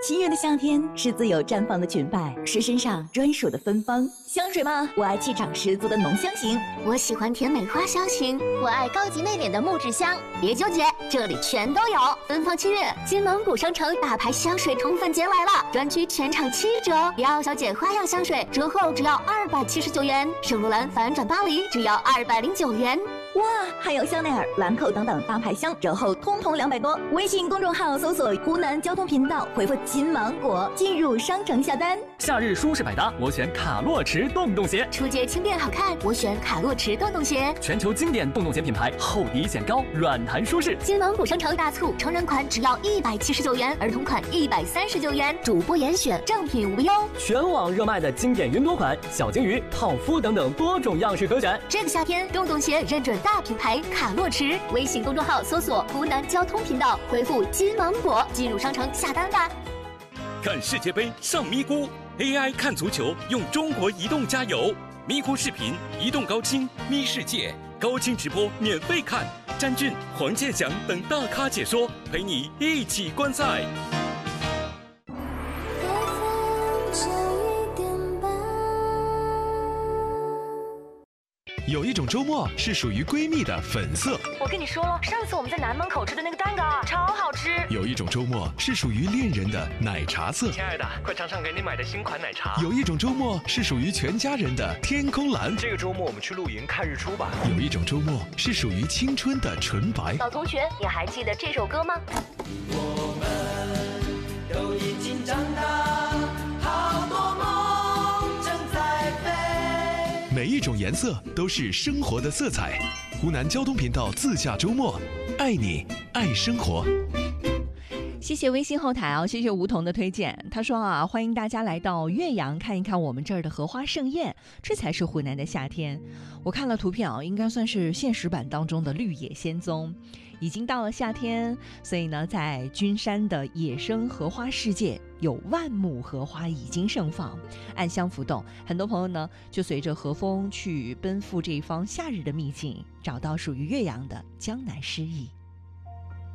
七月的夏天是自由绽放的裙摆，是身上专属的芬芳。香水吗？我爱气场十足的浓香型。 我喜欢甜美花香型。我爱高级内敛的木质香。别纠结，这里全都有。芬芳七月，金芒谷商城大牌香水宠粉节来了，专区全场7折。迪奥小姐花样香水折后只要279元，圣罗兰反转巴黎只要209元。 哇，还有香奈儿、兰蔻等等大牌香，折后通通200多。微信公众号搜索湖南交通频道，回复金芒果进入商城下单。 夏日舒适百搭，我选卡洛驰洞洞鞋。 出街轻便好看，我选卡洛驰洞洞鞋。 全球经典洞洞鞋品牌，厚底显高，软弹舒适。 金芒谷商城大促，成人款只要179元，儿童款139元，主播严选，正品无忧。 全网热卖的经典云朵款、小金鱼、套夫等等多种样式可选。 这个夏天，洞洞鞋认准大品牌卡洛驰。微信公众号搜索湖南交通频道，回复金芒果进入商城下单吧。 看世界杯上咪咕 ，AI 看足球用中国移动加油，咪咕视频、移动高清咪世界高清直播免费看，詹俊、黄健翔等大咖解说，陪你一起观赛。 有一种周末是属于闺蜜的粉色。 我跟你说，上次我们在南门口吃的那个蛋糕超好吃。 有一种周末是属于恋人的奶茶色。 亲爱的，快尝尝给你买的新款奶茶。 有一种周末是属于全家人的天空蓝。 这个周末我们去露营看日出吧。 有一种周末是属于青春的纯白。 老同学，你还记得这首歌吗？ 我们都已经长大，好多梦正在飞。 每一种颜色都是生活的色彩。湖南交通频道自驾周末，爱你爱生活。 谢谢微信后台啊，谢谢梧桐的推荐。他说啊，欢迎大家来到岳阳看一看我们这儿的荷花盛宴，这才是湖南的夏天。我看了图片啊，应该算是现实版当中的绿野仙踪。已经到了夏天，所以呢，在君山的野生荷花世界，有万亩荷花已经盛放，暗香浮动。很多朋友呢，就随着和风去奔赴这一方夏日的秘境，找到属于岳阳的江南诗意。